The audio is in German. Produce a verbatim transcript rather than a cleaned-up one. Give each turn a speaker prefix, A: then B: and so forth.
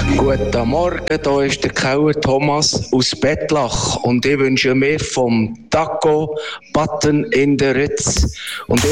A: Guten Morgen, hier ist der Kauer Thomas aus Bettlach und ich wünsche mir vom Taco Button in der Ritz und ich